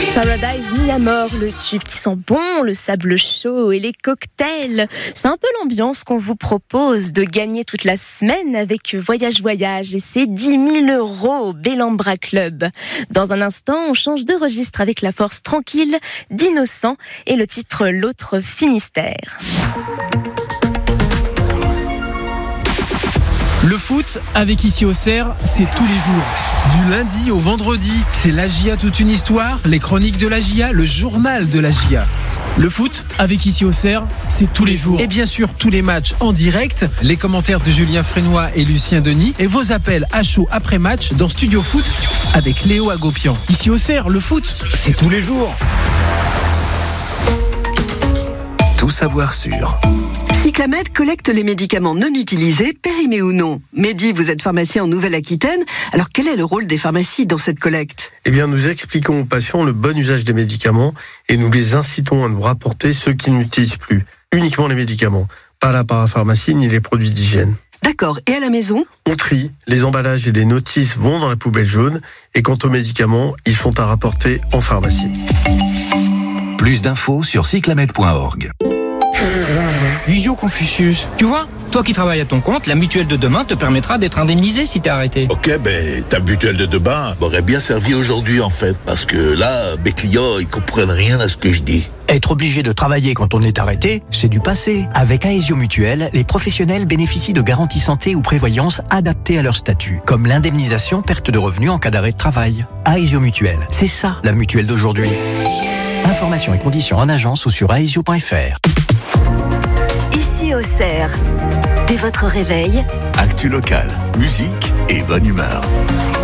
Paradise mis à mort, le tube qui sent bon, le sable chaud et les cocktails. C'est un peu l'ambiance qu'on vous propose de gagner toute la semaine avec Voyage Voyage et ses 10 000 € au Bellambra Club. Dans un instant, on change de registre avec la force tranquille d'Innocent et le titre L'autre Finistère. Le foot, avec Ici Auxerre, c'est tous les jours. Du lundi au vendredi, c'est la GIA toute une histoire, les chroniques de la GIA, le journal de la GIA. Le foot, avec Ici Auxerre, c'est tous les jours. Et bien sûr, tous les matchs en direct, les commentaires de Julien Frénois et Lucien Denis, et vos appels à chaud après match dans Studio Foot avec Léo Agopian. Ici Auxerre, le foot, c'est tous les jours. Tout savoir sur Cyclamed collecte les médicaments non utilisés, périmés ou non. Mehdi, vous êtes pharmacien en Nouvelle-Aquitaine. Alors quel est le rôle des pharmacies dans cette collecte ? Eh bien, nous expliquons aux patients le bon usage des médicaments et nous les incitons à nous rapporter ceux qui n'utilisent plus. Uniquement les médicaments, pas la parapharmacie ni les produits d'hygiène. D'accord. Et à la maison ? On trie, les emballages et les notices vont dans la poubelle jaune et quant aux médicaments, ils sont à rapporter en pharmacie. Plus d'infos sur cyclamed.org. Visio Confucius. Tu vois, toi qui travailles à ton compte, la mutuelle de demain te permettra d'être indemnisé si t'es arrêté. Ok, ta mutuelle de demain m'aurait bien servi aujourd'hui en fait, parce que là, mes clients, ils comprennent rien à ce que je dis. Être obligé de travailler quand on est arrêté, c'est du passé. Avec Aesio Mutuelle, les professionnels bénéficient de garanties santé ou prévoyance adaptées à leur statut, comme l'indemnisation perte de revenus en cas d'arrêt de travail. Aesio Mutuelle, c'est ça la mutuelle d'aujourd'hui. Informations et conditions en agence ou sur aesio.fr. Ici Auxerre, dès votre réveil, Actu locale, musique et bonne humeur.